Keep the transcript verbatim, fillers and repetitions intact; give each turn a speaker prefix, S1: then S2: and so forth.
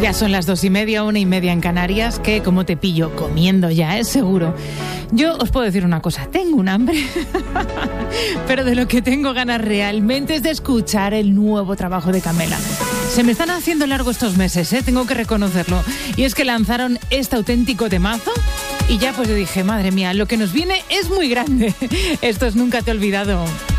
S1: Ya son las dos y media, una y media en Canarias, que como te pillo comiendo ya, es seguro. Yo os puedo decir una cosa, tengo un hambre, pero de lo que tengo ganas realmente es de escuchar el nuevo trabajo de Camela. Se me están haciendo largos estos meses, ¿eh? Tengo que reconocerlo. Y es que lanzaron este auténtico temazo y ya pues yo dije, madre mía, lo que nos viene es muy grande. Esto es Nunca te he olvidado.